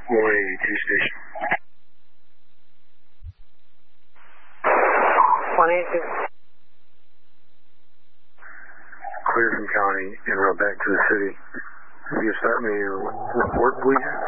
182 station. 182. Clear from county and route back to the city. If you start me a report, please.